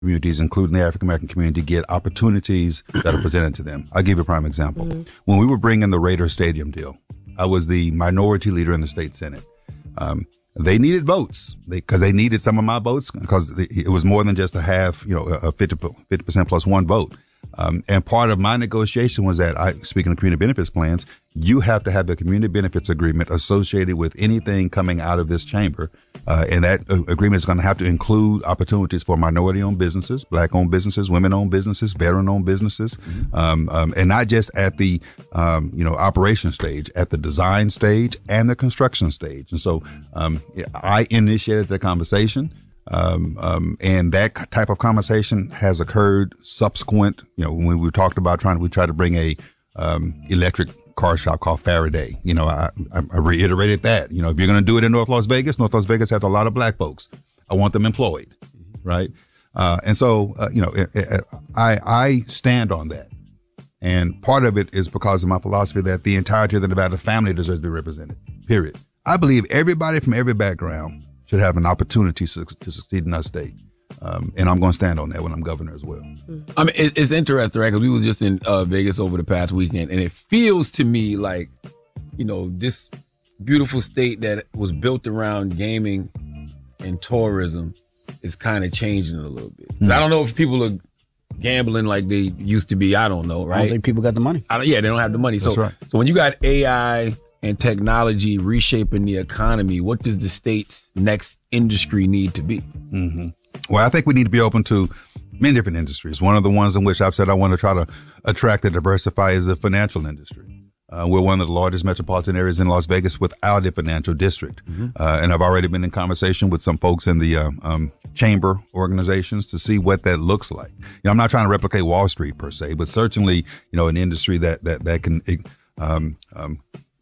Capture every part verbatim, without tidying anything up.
communities, including the African American community, get opportunities that are presented to them. I'll give you a prime example. Mm-hmm. When we were bringing the Raiders Stadium deal, I was the minority leader in the state Senate. Um, they needed votes because they, they needed some of my votes because it was more than just a half, you know, a fifty percent plus one vote. Um, and part of my negotiation was that, I, speaking of community benefits plans, you have to have a community benefits agreement associated with anything coming out of this chamber. Uh, and that uh, agreement is going to have to include opportunities for minority-owned businesses, black-owned businesses, women-owned businesses, veteran-owned businesses, mm-hmm. um, um, and not just at the, um, you know, operation stage, at the design stage and the construction stage. And so um, I initiated the conversation. Um, um, and that type of conversation has occurred subsequent, you know, when we talked about trying, we tried to bring a, um, electric car shop called Faraday. You know, I, I reiterated that, you know, if you're going to do it in North Las Vegas, North Las Vegas has a lot of black folks. I want them employed. Right. Uh, and so, uh, you know, it, it, I, I stand on that. And part of it is because of my philosophy that the entirety of the Nevada family deserves to be represented, period. I believe everybody from every background should have an opportunity to, to succeed in our state. Um, and I'm going to stand on that when I'm governor as well. I mean, it's, it's interesting, right? Because we was just in uh, Vegas over the past weekend, and it feels to me like, you know, this beautiful state that was built around gaming and tourism is kind of changing it a little bit. Mm. I don't know if people are gambling like they used to be. I don't know, right? I don't think people got the money. I don't, yeah, they don't have the money. That's so, right. so when you got A I and technology reshaping the economy, what does the state's next industry need to be? Mm-hmm. Well, I think we need to be open to many different industries. One of the ones in which I've said I want to try to attract and diversify is the financial industry. Uh, we're one of the largest metropolitan areas in Las Vegas without a financial district. Mm-hmm. Uh, and I've already been in conversation with some folks in the uh, um, chamber organizations to see what that looks like. You know, I'm not trying to replicate Wall Street per se, but certainly, you know, an industry that, that, that can, um, um,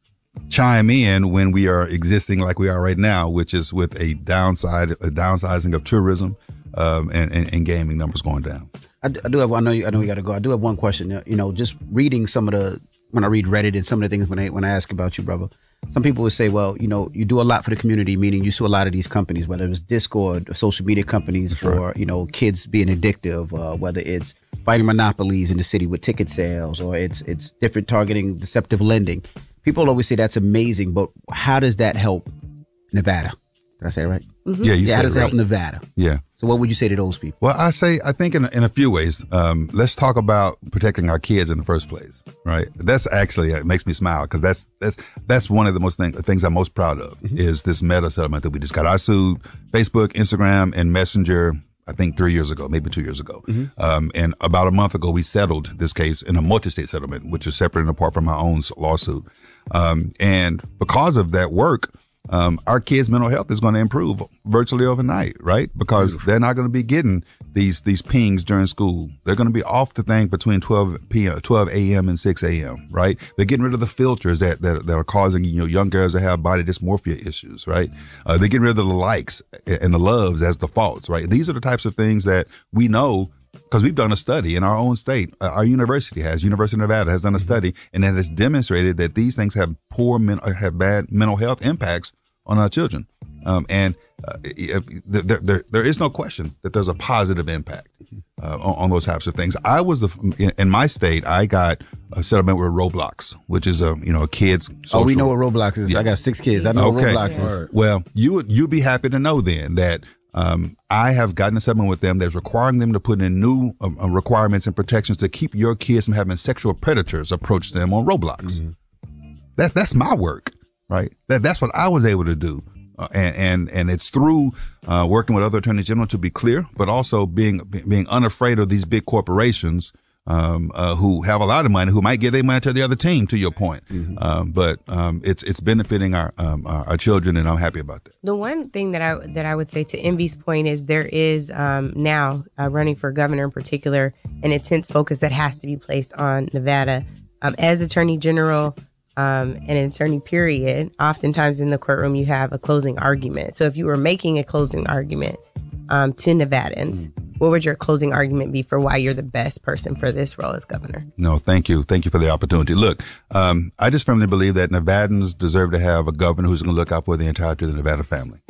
chime in when we are existing like we are right now, which is with a downside, a downsizing of tourism, um, and, and, and gaming numbers going down. I, I do have, I know you, I know you got to go. I do have one question. You know, just reading some of the, when I read Reddit and some of the things when I, when I ask about you, brother, some people would say, well, you know, you do a lot for the community, meaning you sue a lot of these companies, whether it's Discord or social media companies That's for, right. you know, kids being addictive, uh, whether it's fighting monopolies in the city with ticket sales, or it's, it's different targeting deceptive lending. People always say that's amazing, but how does that help Nevada? Did I say it right? Mm-hmm. Yeah, you yeah, said how does it it right. help Nevada? Yeah. So what would you say to those people? Well, I say, I think in, in a few ways, um, let's talk about protecting our kids in the first place, right? That's actually, it makes me smile because that's, that's, that's one of the most thing, things I'm most proud of mm-hmm. is this Meta settlement that we just got. I sued Facebook, Instagram, and Messenger, I think three years ago, maybe two years ago. Mm-hmm. Um, and about a month ago, we settled this case in a multi-state settlement, which is separate and apart from my own lawsuit. Um, and because of that work, um, our kids' mental health is going to improve virtually overnight, right? Because Beautiful. They're not going to be getting these these pings during school. They're going to be off the thing between twelve p.m., twelve a.m. and six a.m., right? They're getting rid of the filters that that, that are causing, you know, young girls to have body dysmorphia issues, right? Uh, they're getting rid of the likes and the loves as defaults, right? These are the types of things that we know because we've done a study in our own state. Uh, our university has, University of Nevada has done a study, and it has demonstrated that these things have poor, men, have bad mental health impacts on our children. Um, and uh, there, there, there is no question that there's a positive impact uh, on, on those types of things. I was the in, in my state. I got a settlement with Roblox, which is a you know a kids. Social. Oh, we know what Roblox is. Yeah. I got six kids. I know okay. what Roblox is. Well, you would you'd be happy to know then that um, I have gotten a settlement with them that's requiring them to put in new uh, requirements and protections to keep your kids from having sexual predators approach them on Roblox. Mm-hmm. That that's my work. Right. That that's what I was able to do. Uh, and, and, and it's through, uh, working with other attorneys general to be clear, but also being, being unafraid of these big corporations, um, uh, who have a lot of money, who might give their money to the other team, to your point. Mm-hmm. Um, but, um, it's, it's benefiting our, um, our, our children, and I'm happy about that. The one thing that I, that I would say to Envy's point is there is, um, now, uh, running for governor in particular, an intense focus that has to be placed on Nevada. Um, as Attorney General, Um, and an attorney period, oftentimes in the courtroom, you have a closing argument. So if you were making a closing argument um, to Nevadans, mm. what would your closing argument be for why you're the best person for this role as governor? No, thank you. Thank you for the opportunity. Look, um, I just firmly believe that Nevadans deserve to have a governor who's going to look out for the entirety of the Nevada family.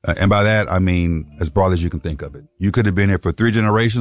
Uh, and by that, I mean as broad as you can think of it. You could have been here for three generations.